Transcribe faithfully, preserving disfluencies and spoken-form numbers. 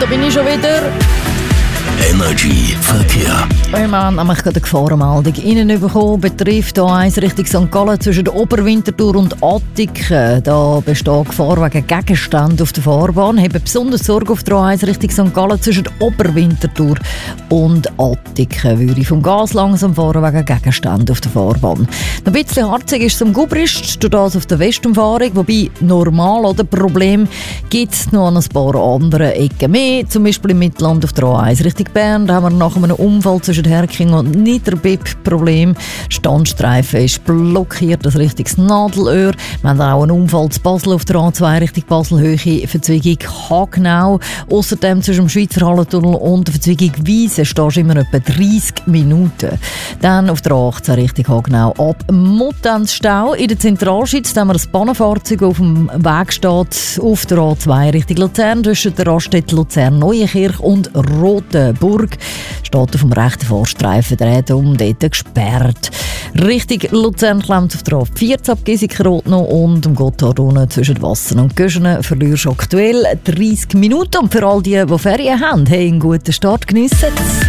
da bin ich schon wieder. Energy Verkehr. Wir haben nämlich gerade eine Gefahrenmeldung reinbekommen, betrifft A eins Richtung Sankt Gallen zwischen der Oberwinterthur und Attiken. Da besteht Gefahr wegen Gegenständen auf der Fahrbahn. Haben besonders Sorge auf der A eins Richtung Sankt Gallen zwischen der Oberwinterthur und Attiken. Würde ich vom Gas langsam fahren wegen Gegenständen auf der Fahrbahn. Ein bisschen harzig ist es am Gubrist, durch das auf der Westumfahrung, wobei normal oder Problem gibt es noch an ein paar anderen Ecken mehr, zum Beispiel im Mittelland auf der A eins Richtung Bern. Da haben wir nach einem Unfall zwischen Herking und Niederbipp Problem. Standstreifen ist blockiert, das Richtung Nadelöhr. Wir haben auch einen Unfall zu Basel auf der A zwei Richtung Basel-Höhe, Verzweigung Hagenau. Außerdem zwischen dem Schweizer Hallentunnel und der Verzweigung Wiese stehst du immer etwa dreissig Minuten. Dann auf der A achtzehn Richtung Hagenau ab Muttenzstau. In der Zentralschweiz haben wir ein Bahnenfahrzeug, das auf dem Weg steht auf der A zwei Richtung Luzern zwischen der Raststätte Luzern-Neuenkirch und Rotenburg. Steht auf dem rechten Fahrstreifen Drehtum, dort gesperrt. Richtung Luzern klemmt auf der A vierzehn ab Giesiker-Rotno und am Gotthard unten zwischen Wassen und Göschenen verlierst du aktuell dreissig Minuten. Und für all die, die Ferien haben, hey, einen guten Start, geniessen.